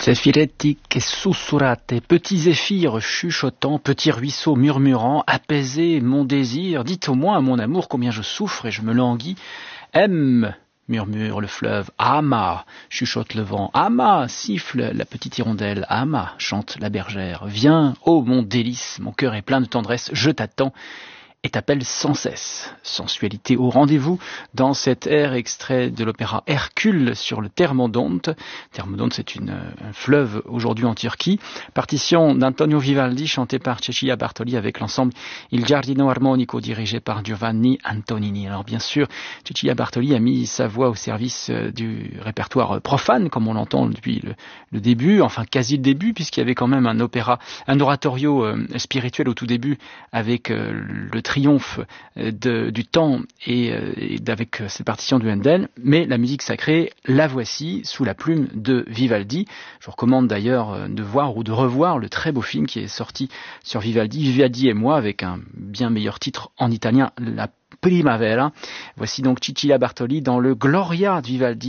Zeffiretti che sussurrate, petits zéphyrs chuchotants, petits ruisseaux murmurants, apaisez mon désir, dites au moins à mon amour combien je souffre et je me languis. Aime, murmure le fleuve, ama, chuchote le vent, ama, siffle la petite hirondelle, ama, chante la bergère. Viens, ô mon délice, mon cœur est plein de tendresse, je t'attends et t'appelle sans cesse. Sensualité au rendez-vous dans cet air extrait de l'opéra Hercule sur le Thermodonte. Thermodonte, c'est un fleuve aujourd'hui en Turquie. Partition d'Antonio Vivaldi chantée par Cecilia Bartoli avec l'ensemble Il Giardino Armonico dirigé par Giovanni Antonini. Alors bien sûr, Cecilia Bartoli a mis sa voix au service du répertoire profane, comme on l'entend depuis le début, enfin quasi le début, puisqu'il y avait quand même un oratorio spirituel au tout début avec le triomphe du temps et avec cette partition de Handel, mais la musique sacrée, la voici sous la plume de Vivaldi. Je vous recommande d'ailleurs de voir ou de revoir le très beau film qui est sorti sur Vivaldi et moi, avec un bien meilleur titre en italien, La Primavera. Voici donc Cecilia Bartoli dans le Gloria de Vivaldi.